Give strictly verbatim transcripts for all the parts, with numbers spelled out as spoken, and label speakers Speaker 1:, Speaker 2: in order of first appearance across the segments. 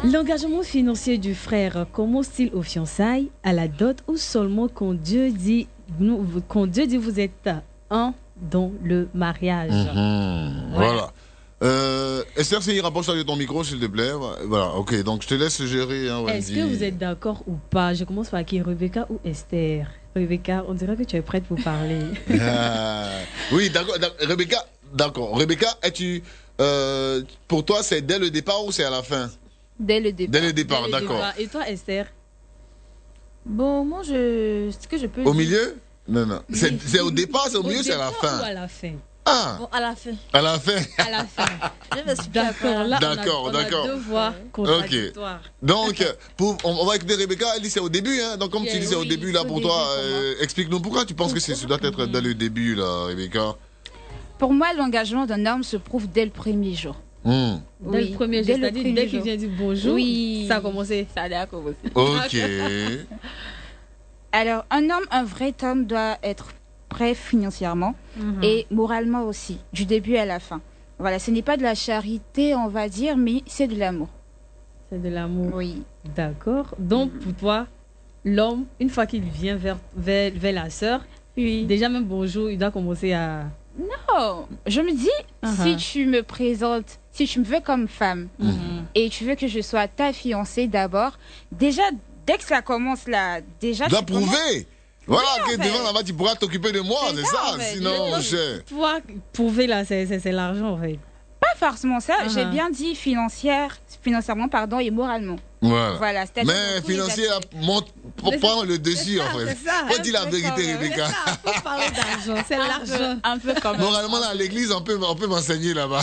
Speaker 1: L'engagement financier du frère commence-t-il aux fiançailles, à la dot ou seulement quand Dieu dit, nous, quand Dieu dit vous êtes un dans le mariage?
Speaker 2: Mmh, voilà. voilà. Euh, Esther, c'est rapproche de ton micro, s'il te plaît. Voilà, ok. Donc, je te laisse gérer. Hein,
Speaker 1: Est-ce que vous êtes d'accord ou pas? Je commence par qui? Rebecca ou Esther? Rebecca, on dirait que tu es prête pour parler.
Speaker 2: Ah, oui, d'accord. Rebecca, d'accord. Rebecca, es-tu, euh, pour toi, c'est dès le départ ou c'est à la fin?
Speaker 3: Dès le départ.
Speaker 2: Dès le départ, d'accord.
Speaker 1: Et toi, Esther?
Speaker 3: Bon, moi, je, ce que je peux.
Speaker 2: Au dire... milieu? Non, non. C'est, c'est au départ, c'est au, au milieu, c'est à la fin.
Speaker 1: Ou à la fin?
Speaker 2: Ah.
Speaker 3: Bon, à la fin.
Speaker 2: À la fin.
Speaker 1: À la fin. D'accord, là,
Speaker 2: d'accord,
Speaker 1: on a,
Speaker 2: d'accord.
Speaker 1: On a deux voix contradictoires.
Speaker 2: Okay. Donc, pour, on, on va écouter Rebecca. Elle dit c'est au début, hein. Donc, comme yeah, tu dis c'est oui, au début là pour toi, euh, explique-nous pourquoi tu penses que c'est, ça doit être dès le début là, Rebecca.
Speaker 3: Pour moi, l'engagement d'un homme se prouve dès le premier jour.
Speaker 2: Mmh.
Speaker 1: Dès oui, le premier jour, c'est-à-dire dès qu'il vient dire bonjour, oui, ça a commencé.
Speaker 3: Ça a commencé.
Speaker 2: Ok.
Speaker 3: Alors, un homme, un vrai homme doit être prêt financièrement mmh. et moralement aussi, du début à la fin. Voilà, ce n'est pas de la charité, on va dire, mais c'est de l'amour.
Speaker 1: C'est de l'amour.
Speaker 3: Oui.
Speaker 1: D'accord. Donc, mmh. pour toi, l'homme, une fois qu'il vient vers, vers, vers la sœur, oui. déjà même bonjour, il doit commencer à...
Speaker 3: Non, je me dis, uh-huh. si tu me présentes, si tu me veux comme femme mm-hmm. et tu veux que je sois ta fiancée d'abord, déjà, dès que ça commence là, déjà...
Speaker 2: Tu dois prouver commences... Voilà,
Speaker 3: oui,
Speaker 2: que devant là-bas, tu pourras t'occuper de moi, c'est, c'est ça, ça sinon, mon cher.
Speaker 1: Pouvoir prouver là, c'est, c'est, c'est l'argent, en fait.
Speaker 3: Pas forcément ça, uh-huh. j'ai bien dit financière, financièrement, pardon, et moralement.
Speaker 2: Voilà.
Speaker 3: voilà
Speaker 2: mais financier monte, prend le dessus, en fait. Faut dire la vérité, Rebecca.
Speaker 1: Faut parler d'argent, c'est
Speaker 3: un
Speaker 1: l'argent.
Speaker 3: Peu, un peu quand même.
Speaker 2: Moralement, à l'église, on peut, on peut m'enseigner là-bas.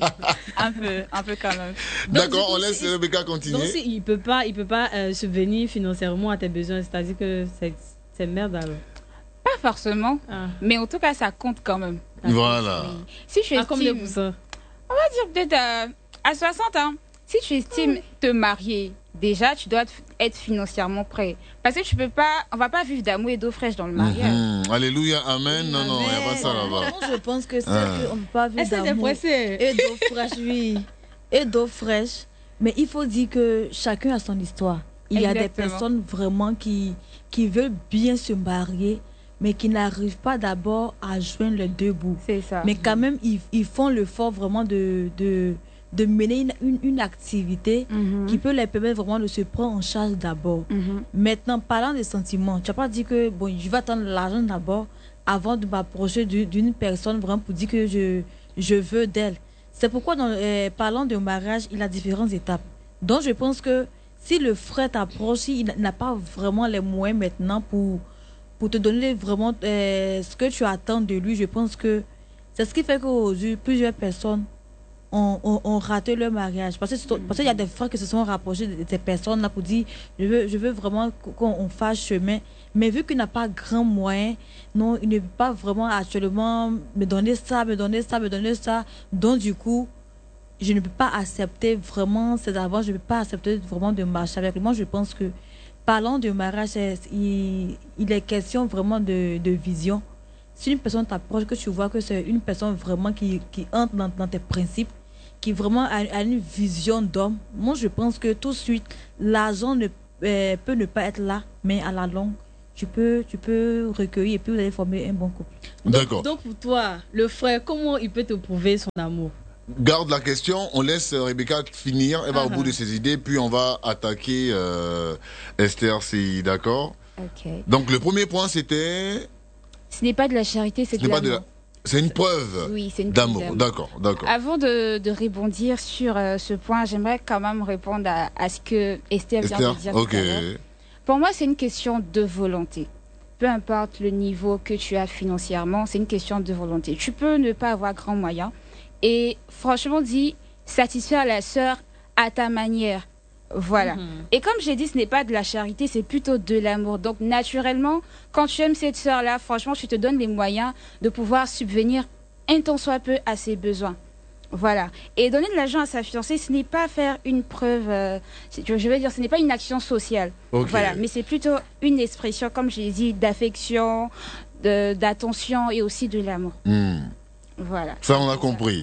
Speaker 3: un peu, un peu quand même.
Speaker 2: D'accord, on laisse Rebecca continuer.
Speaker 1: Donc, il ne peut pas, il peut pas euh, subvenir financièrement à tes besoins, c'est-à-dire que c'est, c'est merde alors.
Speaker 3: Pas forcément, ah. mais en tout cas, ça compte quand même.
Speaker 2: Voilà.
Speaker 3: Oui. Si tu estimes,
Speaker 1: à combien de pourcents?
Speaker 3: On va dire peut-être à, à soixante ans. Si tu estimes mmh. te marier, déjà, tu dois être financièrement prêt. Parce que tu peux pas, on va pas vivre d'amour et d'eau fraîche dans le mariage.
Speaker 2: Mmh. Alléluia, amen. Non, non, il n'y a pas ça là-bas.
Speaker 4: Non, je pense que c'est
Speaker 2: ah.
Speaker 4: qu'on ne peut pas vivre d'amour et d'eau fraîche, oui. Et d'eau fraîche. Mais il faut dire que chacun a son histoire. Il Exactement. y a des personnes vraiment qui, qui veulent bien se marier, mais qui n'arrivent pas d'abord à joindre les deux bouts.
Speaker 3: C'est ça.
Speaker 4: Mais quand même, ils, ils font l'effort vraiment de... de de mener une, une, une activité mm-hmm. qui peut les permettre vraiment de se prendre en charge d'abord. Mm-hmm. Maintenant, parlant des sentiments, tu n'as pas dit que bon, je vais attendre l'argent d'abord avant de m'approcher d'une, d'une personne vraiment pour dire que je, je veux d'elle. C'est pourquoi, dans, euh, parlant de mariage, il y a différentes étapes. Donc, je pense que si le frère t'approche, il n'a pas vraiment les moyens maintenant pour, pour te donner vraiment euh, ce que tu attends de lui, je pense que c'est ce qui fait qu'aujourd'hui, plusieurs personnes ont on, on raté leur mariage. Parce que parce qu'il y a des frères qui se sont rapprochés de ces personnes-là pour dire je veux, je veux vraiment qu'on fasse chemin. Mais vu qu'il n'a pas grand moyen, non, il ne peut pas vraiment actuellement me donner ça, me donner ça, me donner ça. Donc, du coup, je ne peux pas accepter vraiment ces avances, je ne peux pas accepter vraiment de marcher avec lui. Moi, je pense que, parlant de mariage, il, il est question vraiment de, de vision. Si une personne t'approche, que tu vois que c'est une personne vraiment qui, qui entre dans, dans tes principes, qui vraiment a, a une vision d'homme, moi je pense que tout de suite, l'argent ne, euh, peut ne pas être là, mais à la longue, tu peux, tu peux recueillir et puis vous allez former un bon couple.
Speaker 2: D'accord.
Speaker 1: Donc, donc pour toi, le frère, comment il peut te prouver son amour?
Speaker 2: Garde la question, on laisse Rebecca finir, elle va uh-huh. au bout de ses idées, puis on va attaquer euh, Esther, si d'accord.
Speaker 3: Ok.
Speaker 2: Donc le premier point c'était...
Speaker 3: Ce n'est pas de la charité, c'est de l'amour.
Speaker 2: C'est une preuve
Speaker 3: oui, c'est une
Speaker 2: d'amour.
Speaker 3: d'amour.
Speaker 2: D'accord, d'accord.
Speaker 3: Avant de, de rebondir sur euh, ce point, j'aimerais quand même répondre à, à ce que Esther vient
Speaker 2: Esther,
Speaker 3: de dire.
Speaker 2: okay.
Speaker 3: Tout à l'heure. Pour moi, c'est une question de volonté. Peu importe le niveau que tu as financièrement, c'est une question de volonté. Tu peux ne pas avoir grand moyen et franchement dit, satisfaire la sœur à ta manière. Voilà. Mm-hmm. Et comme j'ai dit, ce n'est pas de la charité, c'est plutôt de l'amour. Donc, naturellement, quand tu aimes cette sœur-là, franchement, tu te donnes les moyens de pouvoir subvenir un tant soit peu à ses besoins. Voilà. Et donner de l'argent à sa fiancée, ce n'est pas faire une preuve, euh, je veux dire, ce n'est pas une action sociale.
Speaker 2: Okay.
Speaker 3: Voilà. Mais c'est plutôt une expression, comme je l'ai dit, d'affection, de, d'attention et aussi de l'amour.
Speaker 2: Mm.
Speaker 3: Voilà.
Speaker 2: Ça, on a compris.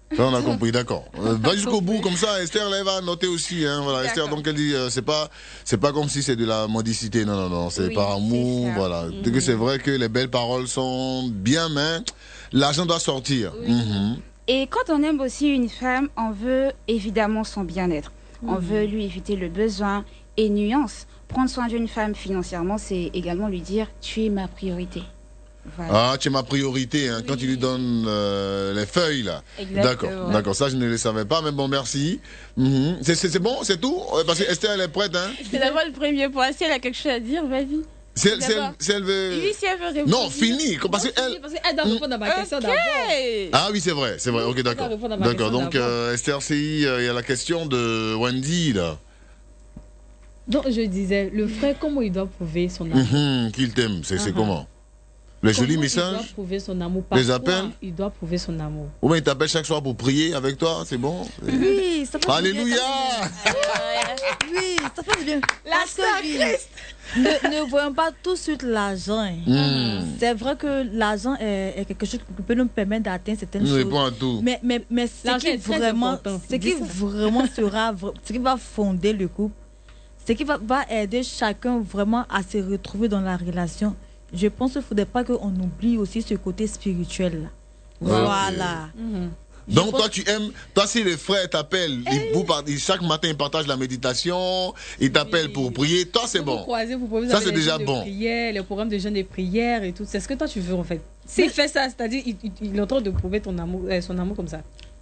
Speaker 2: Ça, on a compris, d'accord. Euh, va jusqu'au bout, comme ça, Esther, là, elle va noter aussi, hein, voilà. Esther, donc, elle dit, euh, c'est pas, c'est pas comme si c'est de la mendicité, non, non, non, c'est
Speaker 3: Oui,
Speaker 2: par amour, voilà.
Speaker 3: Mm-hmm.
Speaker 2: Dès que c'est vrai que les belles paroles sont bien, mais l'argent doit sortir.
Speaker 3: Oui.
Speaker 2: Mm-hmm.
Speaker 3: Et quand on aime aussi une femme, on veut évidemment son bien-être. Mm-hmm. On veut lui éviter le besoin et nuance. Prendre soin d'une femme financièrement, c'est également lui dire, tu es ma priorité.
Speaker 2: Voilà. Ah, tu es ma priorité, hein, oui. Quand tu lui donnes euh, les feuilles, là. D'accord, d'accord, ça je ne le savais pas, mais bon, merci. Mm-hmm. C'est bon, c'est tout? Parce que Esther, elle est prête, hein?
Speaker 3: C'est d'abord le premier point. Si elle a quelque chose à dire, vas-y.
Speaker 2: Si elle, si, elle, si elle veut...
Speaker 3: Oui, si elle veut répondre.
Speaker 2: Non, fini, parce qu'elle...
Speaker 1: Parce qu'elle doit répondre à ma question
Speaker 3: okay.
Speaker 1: d'abord.
Speaker 2: Ah oui, c'est vrai, c'est vrai, ok, d'accord. D'accord, donc euh, Esther, il euh, y a la question de Wendy, là.
Speaker 1: Donc, je disais, le frère, comment il doit prouver son amour?
Speaker 2: Mm-hmm, qu'il t'aime, c'est uh-huh. comment? Les
Speaker 1: Comment
Speaker 2: jolis messages.
Speaker 1: Il doit prouver son amour.
Speaker 2: Par les appels.
Speaker 1: Il doit prouver son amour.
Speaker 2: Ou bien il t'appelle chaque soir pour prier avec toi, c'est bon?
Speaker 4: Oui, ça fait
Speaker 2: Alléluia.
Speaker 4: Oui, ça fait bien.
Speaker 3: La sœur Christ.
Speaker 4: Ne, ne voyons pas tout de suite l'argent.
Speaker 2: Mm.
Speaker 4: C'est vrai que l'argent est, est quelque chose qui peut nous permettre d'atteindre certaines
Speaker 2: nous
Speaker 4: choses.
Speaker 2: Répond à tout.
Speaker 4: Mais, mais, mais ce qui vraiment, ce qui vraiment sera, ce qui va fonder le couple, ce qui va, va aider chacun vraiment à se retrouver dans la relation. Je pense qu'il ne faudrait pas qu'on oublie aussi ce côté spirituel. Là. Voilà.
Speaker 2: Okay. Mm-hmm. Donc toi tu aimes, toi si le frère t'appelle, hey. chaque matin il partage la méditation, il t'appelle oui. pour prier, toi c'est bon.
Speaker 1: Croisez, vous
Speaker 2: ça c'est déjà bon.
Speaker 1: Prière, les programmes de jeûne et prière et tout, c'est ce que toi tu veux en fait. S'il Mais... fait ça, c'est-à-dire il, il, il est en train de prouver ton amour, euh, son amour comme ça.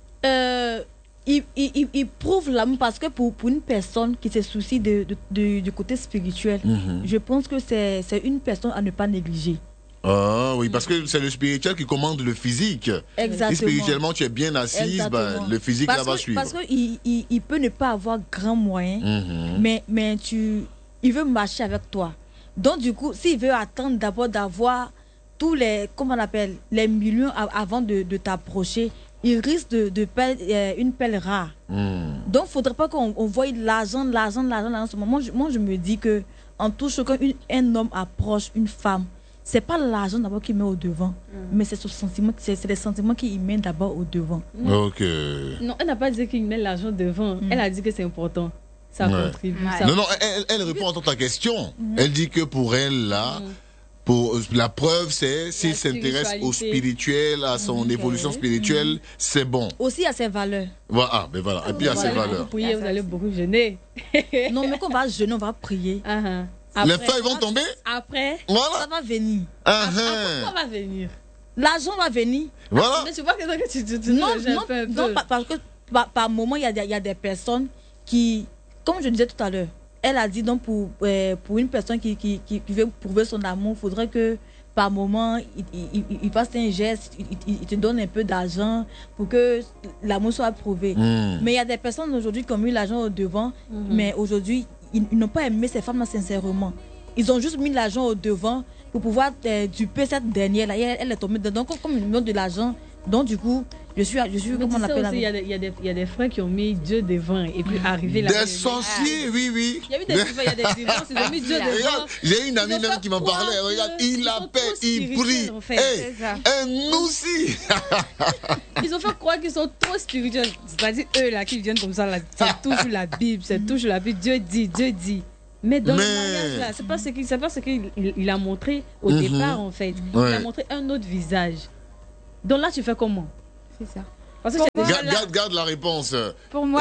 Speaker 4: Euh, il, il, il prouve l'amour parce que pour, pour une personne qui se soucie de, de, de, du côté spirituel, mm-hmm. je pense que c'est une personne à ne pas négliger.
Speaker 2: Ah oui, parce que c'est le spirituel qui commande le physique.
Speaker 4: Exactement.
Speaker 2: Et spirituellement, tu es bien assise, ben, le physique
Speaker 4: parce
Speaker 2: là va
Speaker 4: que,
Speaker 2: suivre.
Speaker 4: Parce qu'il il, il peut ne pas avoir grand moyen,
Speaker 2: mm-hmm.
Speaker 4: mais, mais tu, il veut marcher avec toi. Donc du coup, s'il veut attendre d'abord d'avoir tous les, comment on appelle, les millions avant de, de t'approcher, il risque de, de perdre euh, une pelle rare.
Speaker 2: Mm.
Speaker 4: Donc il ne faudrait pas qu'on voie l'argent, l'argent, l'argent, l'argent. Moi, je, moi, je me dis que en tout cas, quand une, un homme approche une femme, c'est pas l'argent d'abord qui met au devant, mm. mais c'est ce sentiment, c'est les sentiments qui y mettent d'abord au devant.
Speaker 2: Mm. Ok.
Speaker 1: Non, elle n'a pas dit qu'il met l'argent devant. Mm. Elle a dit que c'est important. Ça ouais. contribue.
Speaker 2: Ouais.
Speaker 1: Ça
Speaker 2: non, non, elle, elle répond à ta question. Mm. Elle dit que pour elle, là, mm. pour, la preuve, c'est s'il s'intéresse au spirituel, à son okay. évolution spirituelle, mm. c'est bon.
Speaker 4: Aussi à ses valeurs.
Speaker 2: Voilà, ah, ben voilà. Et puis à ses valeurs.
Speaker 1: Vous priez, vous allez beaucoup jeûner.
Speaker 4: Non, mais quand on va jeûner, on va prier.
Speaker 1: Uh -huh.
Speaker 2: Après, les feuilles vont tomber.
Speaker 1: Après,
Speaker 2: voilà.
Speaker 4: ça va venir.
Speaker 2: Uh -huh.
Speaker 1: Après, ça va venir.
Speaker 4: L'argent va venir.
Speaker 2: Voilà.
Speaker 1: Mais tu vois que tu, tu, tu
Speaker 4: non,
Speaker 1: non,
Speaker 4: non,
Speaker 1: un
Speaker 4: non
Speaker 1: peu.
Speaker 4: parce que par, par moment, il y, y a des personnes qui, comme je disais tout à l'heure, elle a dit donc pour, euh, pour une personne qui, qui, qui, qui veut prouver son amour, il faudrait que par moment, il, il, il, il fasse un geste, il, il, il te donne un peu d'argent pour que l'amour soit prouvé.
Speaker 2: Mm.
Speaker 4: Mais il y a des personnes aujourd'hui qui ont mis l'argent au devant, mm -hmm. mais aujourd'hui, ils, ils n'ont pas aimé ces femmes-là sincèrement. Ils ont juste mis l'argent au devant pour pouvoir euh, duper cette dernière-là. Elle, elle est tombée dedans. Donc, comme ils donnent de l'argent, donc du coup, je suis, je suis comment on appelle
Speaker 1: aussi, il y, y, y a des frères qui ont mis Dieu devant et puis arrivé là.
Speaker 2: Des sorciers, ah, oui, oui.
Speaker 1: Il y a eu des il y a des divorces, ils ont mis Dieu devant.
Speaker 2: J'ai une amie même qui m'en parlait. Regarde, il appelle, il prie.
Speaker 1: En fait.
Speaker 2: Hey, et nous aussi.
Speaker 1: Ils ont fait croire qu'ils sont trop spirituels. C'est-à-dire eux là qui viennent comme ça, c'est toujours la Bible, c'est toujours la Bible. Dieu dit, Dieu dit. Mais dans Mais... le mariage, là, c'est pas ce qu'il qu il a montré au mm-hmm. départ, en fait.
Speaker 2: Ouais.
Speaker 1: Il a montré un autre visage. Donc là, tu fais comment?
Speaker 3: C'est ça.
Speaker 1: Parce que
Speaker 2: moi, garde, garde, garde la réponse.
Speaker 3: Pour moi,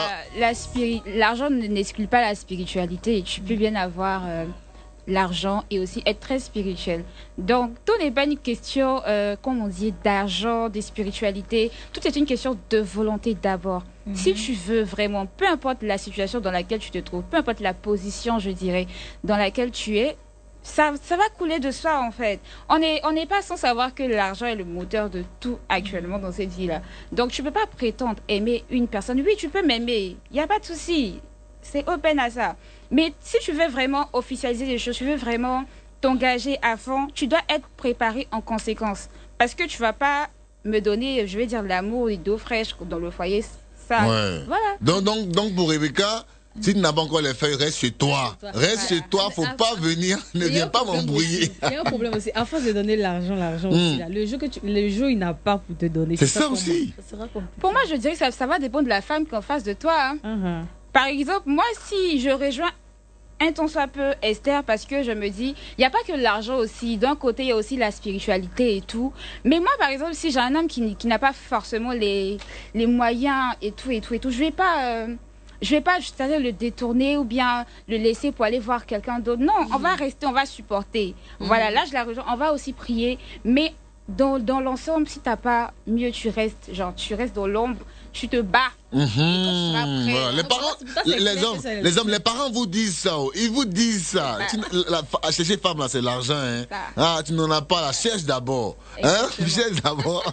Speaker 3: l'argent la, la n'exclut pas la spiritualité. Tu peux bien avoir euh, l'argent et aussi être très spirituel. Donc, tout n'est pas une question, euh, comme on dit, d'argent, de spiritualité. Tout est une question de volonté d'abord. Mm-hmm. Si tu veux vraiment, peu importe la situation dans laquelle tu te trouves, peu importe la position, je dirais, dans laquelle tu es, ça, ça va couler de soi en fait. On n'est on n'est pas sans savoir que l'argent est le moteur de tout actuellement dans cette vie-là. Donc, tu ne peux pas prétendre aimer une personne. Oui, tu peux m'aimer, il n'y a pas de souci. C'est open à ça. Mais si tu veux vraiment officialiser les choses, tu veux vraiment t'engager à fond, tu dois être préparé en conséquence. Parce que tu ne vas pas me donner, je vais dire, l'amour et d'eau fraîche dans le foyer. Ça,
Speaker 2: ouais.
Speaker 3: Voilà.
Speaker 2: Donc, donc, donc, pour Rebecca, Si tu n'as pas encore les feuilles, reste chez toi. Reste chez toi, faut pas venir, ne viens pas m'embrouiller.
Speaker 1: Il y a un problème aussi. À force de donner l'argent, l'argent mm. aussi, là, le jour que tu, le jour il n'a pas pour te donner.
Speaker 2: C'est ça aussi.
Speaker 1: Ça sera
Speaker 3: pour moi, je dirais que ça, ça va dépendre de la femme qui est en face de toi. Hein. Uh-huh. Par exemple, moi, si je rejoins un tant soit peu Esther, parce que je me dis, il n'y a pas que l'argent aussi. D'un côté, il y a aussi la spiritualité et tout. Mais moi, par exemple, si j'ai un homme qui, qui n'a pas forcément les, les moyens et tout, et tout, et tout, je vais pas... Euh, Je vais pas c'est-à-dire le détourner ou bien le laisser pour aller voir quelqu'un d'autre. Non, mmh. on va rester, on va supporter. Mmh. Voilà, là, je la rejoins. On va aussi prier. Mais dans, dans l'ensemble, si tu n'as pas mieux, tu restes, genre, tu restes dans l'ombre, tu te bats.
Speaker 2: Mmh. Voilà. Les parents, les, les hommes, les hommes, les parents vous disent ça. Oh. Ils vous disent ça. Tu, la, chercher femme, là, c'est l'argent. Hein. Ah, tu n'en as pas, la cherche d'abord. Hein? Cherche d'abord.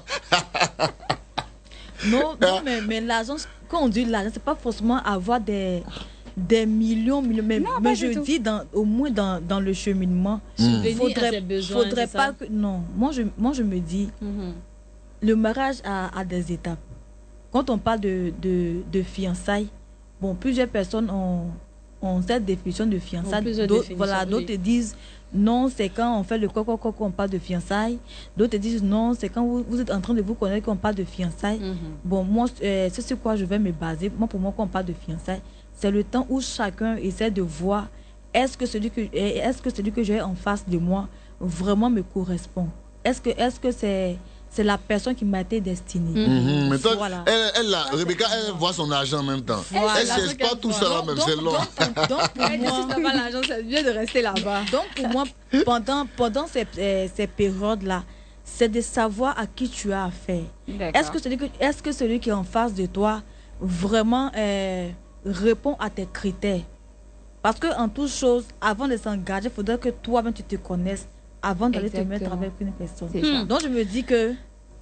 Speaker 4: Non, non mais, mais l'argent, quand on dit l'argent, c'est pas forcément avoir des, des millions, millions mais,
Speaker 3: non,
Speaker 4: mais je dis dans, au moins dans, dans le cheminement.
Speaker 1: Il
Speaker 4: mmh. faudrait, besoins, faudrait pas que. Non, moi je, moi je me dis, mmh. le mariage a, a des étapes. Quand on parle de, de, de fiançailles, bon, plusieurs personnes ont, ont cette définition de fiançailles. D'autres voilà, oui. D'autres disent. Non, c'est quand on fait le coco coco qu'on parle de fiançailles. D'autres disent non, c'est quand vous, vous êtes en train de vous connaître qu'on parle de fiançailles. Mm-hmm. Bon, moi, euh, c'est sur quoi je vais me baser. Moi, pour moi, quand on parle de fiançailles, c'est le temps où chacun essaie de voir est-ce que celui que, est-ce que celui que j'ai en face de moi vraiment me correspond. Est-ce que, est-ce que c'est c'est la personne qui m'a été destinée.
Speaker 2: Mm-hmm. Mais toi, voilà. elle, elle, la, Rebecca, elle voit son argent en même temps. Voilà. Elle ne cherche pas tout ça, même, c'est long.
Speaker 1: Donc, donc, pour elle, moi, si tu n'as pas l'argent, c'est mieux de rester là-bas.
Speaker 4: Donc, pour moi, pendant, pendant ces, euh, ces périodes-là, c'est de savoir à qui tu as affaire. Est-ce que, celui que, est-ce que celui qui est en face de toi vraiment euh, répond à tes critères? Parce qu'en toute chose, avant de s'engager, il faudrait que toi-même tu te connaisses avant d'aller te mettre avec une personne. Hmm. Donc je me dis que...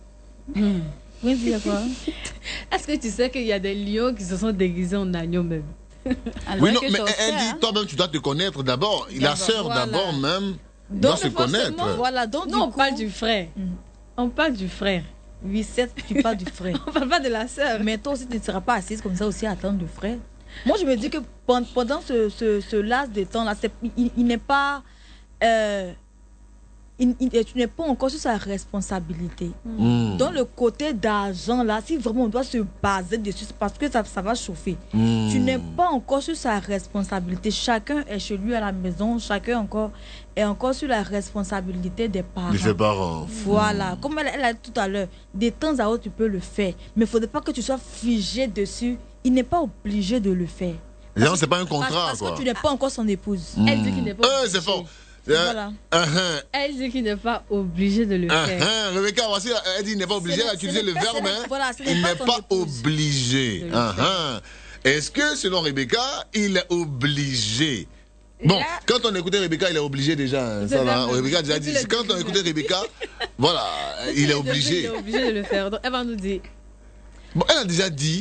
Speaker 1: Hmm. Oui, dis quoi? Est-ce que tu sais qu'il y a des lions qui se sont déguisés en agneaux même?
Speaker 2: Alors, oui, non, mais elle dit, hein? Toi-même tu dois te connaître d'abord. La sœur voilà. d'abord même donc, doit se connaître.
Speaker 1: Voilà, donc non, on coup, parle du frère. Hmm. On parle du frère.
Speaker 4: Oui, certes, tu parles du frère.
Speaker 1: On parle pas de la sœur.
Speaker 4: Mais toi aussi, tu ne seras pas assise comme ça aussi à attendre le frère. Moi, je me dis que pendant ce, ce, ce laps de temps-là, il, il n'est pas... Euh, Il, il, tu n'es pas encore sur sa responsabilité. Mm. Dans le côté d'argent, là, si vraiment on doit se baser dessus, c'est parce que ça, ça va chauffer. Mm. Tu n'es pas encore sur sa responsabilité. Chacun est chez lui à la maison, chacun encore est encore sur la responsabilité des parents.
Speaker 2: De ses parents.
Speaker 4: Voilà. Mm. Comme elle, elle a dit tout à l'heure, de temps à autre, tu peux le faire. Mais il ne faudrait pas que tu sois figé dessus. Il n'est pas obligé de le faire.
Speaker 2: Non, c'est pas un contrat.
Speaker 4: Parce, parce quoi. que tu n'es pas encore son épouse.
Speaker 2: Mm.
Speaker 1: Elle dit qu'il n'est pas
Speaker 2: euh, c'est fort.
Speaker 1: Voilà. Uh-huh. Elle dit qu'il n'est pas obligé de le uh-huh. faire.
Speaker 2: Rebecca, voici, elle dit qu'il n'est pas obligé d'utiliser le verbe, mais voilà, il n'est pas, pas obligé. Uh-huh. Est-ce que, selon Rebecca, il est obligé? Bon, là, quand on écoutait Rebecca, il est obligé déjà. Hein, ça, là, Rebecca a déjà dit. Quand on écoutait Rebecca, voilà, il est obligé.
Speaker 1: Il est obligé de le faire. Donc, elle va nous dire.
Speaker 2: Bon, elle a déjà dit.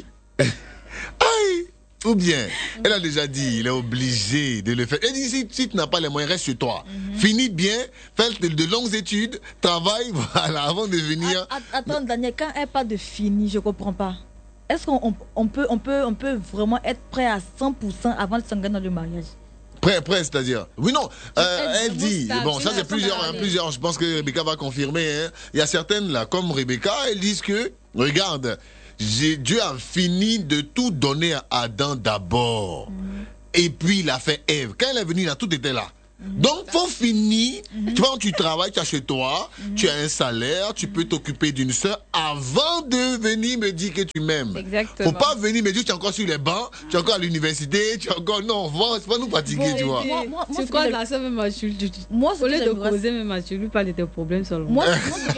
Speaker 2: Aïe! Ou bien, elle a déjà dit, il est obligé de le faire. Elle dit, si, si tu n'as pas les moyens, reste chez toi. Mm-hmm. Finis bien, fais de, de longues études, travaille, voilà, avant de venir.
Speaker 4: Attends, Daniel, quand elle parle de fini, je ne comprends pas. Est-ce qu'on on, on peut, on peut, on peut vraiment être prêt à cent pour cent avant de s'engager dans le mariage?
Speaker 2: Prêt, prêt, c'est-à-dire? Oui, non, euh, elle dit, bon, ça c'est plusieurs, hein, plusieurs, je pense que Rebecca va confirmer. Hein. Il y a certaines là, comme Rebecca, elles disent que, regarde, Dieu a fini de tout donner à Adam d'abord. Mm-hmm. Et puis il a fait Ève. Quand elle est venue, là, tout était là. Mm-hmm. Donc, il faut finir. Mm-hmm. Tu vois, tu travailles, tu as chez toi, mm-hmm. tu as un salaire, tu mm-hmm. peux t'occuper d'une soeur avant de venir me dire que tu m'aimes.
Speaker 3: Exactement.
Speaker 2: Faut pas venir me dire que tu es encore sur les bancs, tu es encore à l'université, tu es encore. Non, c'est pas nous fatiguer, bon, tu vois.
Speaker 1: Moi, moi, moi, tu crois que la soeur, même Mathieu, moi, au lieu de causer, même Mathieu, lui parle de tes problèmes seulement.
Speaker 4: Moi,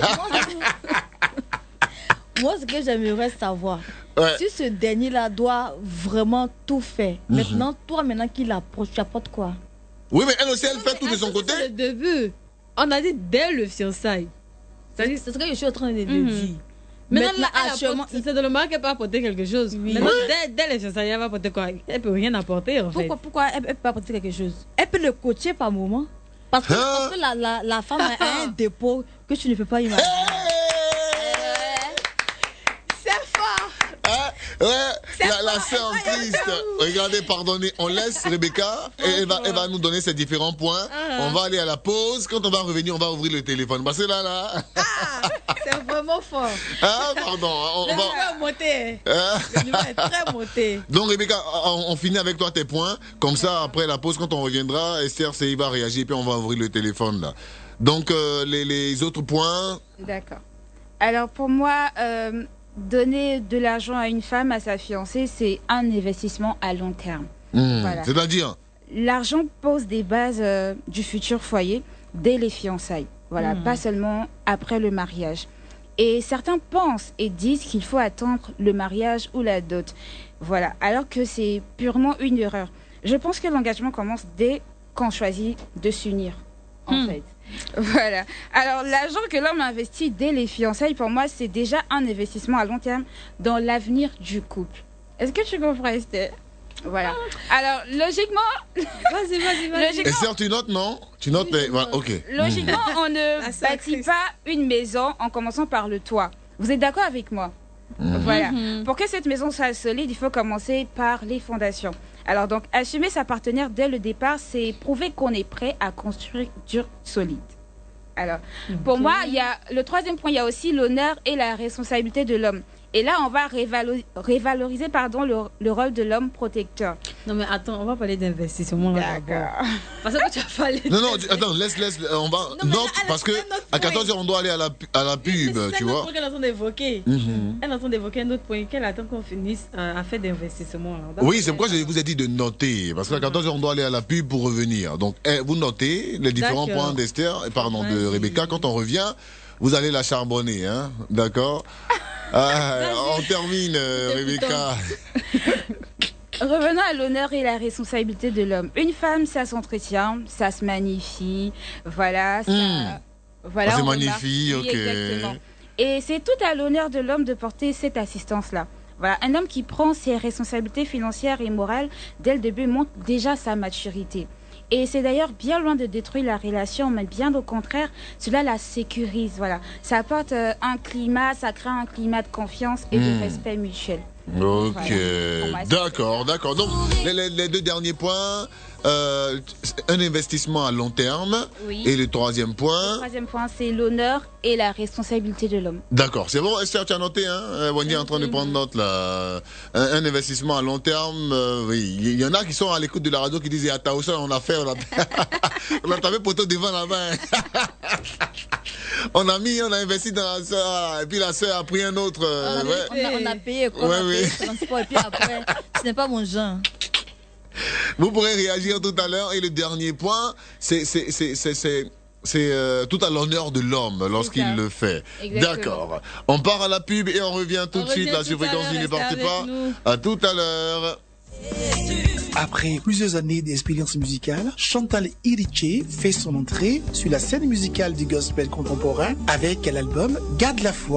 Speaker 4: Moi, ce que j'aimerais savoir, ouais. si ce dernier-là doit vraiment tout faire, mm-hmm. maintenant, toi, maintenant qu'il approche, tu apportes quoi?
Speaker 2: Oui, mais elle aussi, elle non, fait tout de son côté.
Speaker 1: C'est le début. On a dit dès le fiançailles.
Speaker 4: C'est ce que je suis en train de mm-hmm. dire.
Speaker 1: Maintenant, maintenant elle actuellement, apporte, c'est de le mariage qu'elle peut apporter quelque chose. Oui. Maintenant, oui. dès, dès les fiançailles, elle va apporter quoi? Elle ne peut rien apporter, en
Speaker 4: pourquoi,
Speaker 1: fait.
Speaker 4: Pourquoi elle, elle peut apporter quelque chose? Elle peut le coacher par moment. Parce que, hein? parce que la, la, la femme a un dépôt que tu ne peux pas imaginer.
Speaker 2: Ouais, la, la sœur triste. Regardez, pardonnez, on laisse Rebecca et elle va, elle va nous donner ses différents points. Ah. On va aller à la pause. Quand on va revenir, on va ouvrir le téléphone. Parce que là, là.
Speaker 4: Ah, c'est vraiment fort.
Speaker 2: Ah, pardon. On,
Speaker 4: le
Speaker 2: on va...
Speaker 4: niveau est monté. Ah. Le niveau est très monté.
Speaker 2: Donc, Rebecca, on, on finit avec toi tes points. Comme ça, après la pause, quand on reviendra, Esther, c'est, il va réagir, puis on va ouvrir le téléphone, là. Donc, euh, les, les autres points.
Speaker 3: D'accord. Alors, pour moi, euh, donner de l'argent à une femme, à sa fiancée, c'est un investissement à long terme.
Speaker 2: Mmh, voilà. C'est-à-dire ?
Speaker 3: L'argent pose des bases euh, du futur foyer dès les fiançailles. Voilà, mmh. Pas seulement après le mariage. Et certains pensent et disent qu'il faut attendre le mariage ou la dot. Voilà, alors que c'est purement une erreur. Je pense que l'engagement commence dès qu'on choisit de s'unir, en mmh. fait. Voilà. Alors, l'argent que l'homme investit dès les fiançailles, pour moi, c'est déjà un investissement à long terme dans l'avenir du couple. Est-ce que tu comprends, Esther ? Voilà. Alors, logiquement...
Speaker 1: Vas-y, vas-y, vas-y.
Speaker 2: Logiquement... Esther, tu notes, non ? Tu notes les... Voilà, ok.
Speaker 3: Logiquement, on ne bâtit pas une maison en commençant par le toit. Vous êtes d'accord avec moi ? Mmh. Voilà. Mmh. Pour que cette maison soit solide, il faut commencer par les fondations. Alors donc, assumer sa partenaire dès le départ, c'est prouver qu'on est prêt à construire dur, solide. Alors, okay. Pour moi, il y a le troisième point, il y a aussi l'honneur et la responsabilité de l'homme. Et là, on va révaloriser, révaloriser pardon, le, le rôle de l'homme protecteur.
Speaker 1: Non, mais attends, on va parler d'investissement là d'abord. Parce que tu as parlé.
Speaker 2: Non, non, tu, attends, laisse, laisse, on va. Non, note, parce que à quatorze heures, on doit aller à la, à la pub, mais tu vois.
Speaker 1: C'est qu'elle est en train d'évoquer. Mm-hmm. Elle est en train d'évoquer un autre point. Qu'elle attend qu'on finisse euh, à faire d'investissement.
Speaker 2: Oui, c'est pourquoi je vous ai dit de noter. Parce qu'à quatorze heures, on doit aller à la pub pour revenir. Donc, eh, vous notez les différents D'accord. points d'Esther, pardon, de Rebecca. Quand on revient, vous allez la charbonner, hein. D'accord? Ah, on termine, euh, Rebecca.
Speaker 3: Revenons à l'honneur et la responsabilité de l'homme. Une femme, ça s'entretient, ça se magnifie, voilà. Ça,
Speaker 2: mmh.
Speaker 3: voilà
Speaker 2: ah, c'est magnifique, ok.
Speaker 3: Exactement. Et c'est tout à l'honneur de l'homme de porter cette assistance-là. Voilà, un homme qui prend ses responsabilités financières et morales dès le début montre déjà sa maturité. Et c'est d'ailleurs bien loin de détruire la relation, mais bien au contraire, cela la sécurise. Voilà, ça apporte euh, un climat, ça crée un climat de confiance et mmh. de respect mutuel.
Speaker 2: Ok, voilà. D'accord, d'accord. Donc les, les, les deux derniers points, euh, un investissement à long terme. Oui. Et le troisième point.
Speaker 3: Le troisième point, c'est l'honneur et la responsabilité de l'homme.
Speaker 2: D'accord, c'est bon. Esther, tu as noté, hein? Wendy est en train de prendre note là. Un, un investissement à long terme. Euh, oui, il y en a qui sont à l'écoute de la radio qui disent à Taoussa, on a fait, on a, on a tapé poteau devant la main. On a mis, on a investi dans la soeur, et puis la soeur a pris un autre. Euh,
Speaker 4: on,
Speaker 2: ouais.
Speaker 4: on, a, on a payé quoi, ouais, on a payé oui. transport, et puis après, ce n'est pas mon genre.
Speaker 2: Vous pourrez réagir tout à l'heure. Et le dernier point, c'est c'est c'est c'est c'est c'est euh, tout à l'honneur de l'homme lorsqu'il le fait. Exactement. D'accord. On part à la pub et on revient tout on de suite là sur Fréquence du Ne partez pas. Nous. À tout à l'heure.
Speaker 5: Après plusieurs années d'expérience musicale, Chantal Iriche fait son entrée sur la scène musicale du gospel contemporain avec l'album Garde la foi.